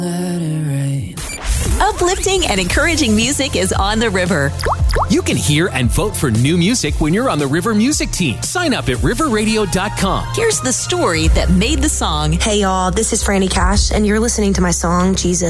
Uplifting and encouraging music is on the river. You can hear and vote for new music when you're on the River Music team. Sign up at riverradio.com. Here's the story that made the song. Hey y'all, this is Franny Cash, and you're listening to my song, Jesus.